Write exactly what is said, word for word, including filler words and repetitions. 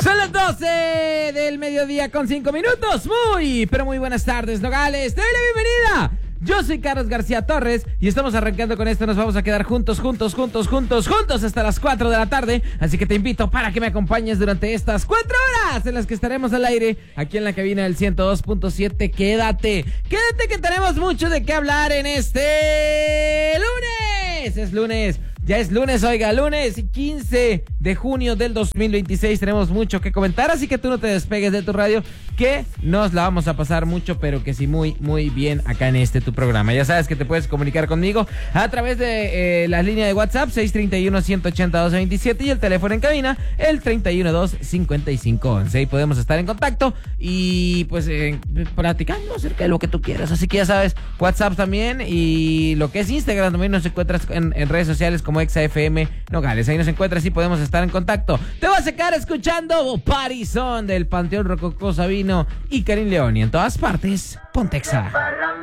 Son las doce del mediodía con cinco minutos. Muy, pero muy buenas tardes, Nogales. Te doy la bienvenida. Yo soy Carlos García Torres y estamos arrancando con esto. Nos vamos a quedar juntos, juntos, juntos, juntos, juntos hasta las cuatro de la tarde. Así que te invito para que me acompañes durante estas cuatro horas en las que estaremos al aire aquí en la cabina del ciento dos punto siete. Quédate, quédate que tenemos mucho de qué hablar en este lunes. Es lunes. Ya es lunes, oiga, lunes quince de junio del dos mil veintiséis. Tenemos mucho que comentar, así que tú no te despegues de tu radio, que nos la vamos a pasar mucho, pero que sí muy, muy bien acá en este tu programa. Ya sabes que te puedes comunicar conmigo a través de eh, la línea de WhatsApp seis treinta y uno, ciento ochenta, doce veintisiete y el teléfono en cabina el treinta y uno, dos, cincuenta y cinco once. Ahí podemos estar en contacto y pues eh, platicando acerca de lo que tú quieras. Así que ya sabes, WhatsApp también y lo que es Instagram también nos encuentras en, en redes sociales como Exa F M Nogales. Ahí nos encuentras y podemos estar en contacto. Te vas a quedar escuchando Parizón del Panteón Rococó Sabino y Karim León, y en todas partes, Pontexa.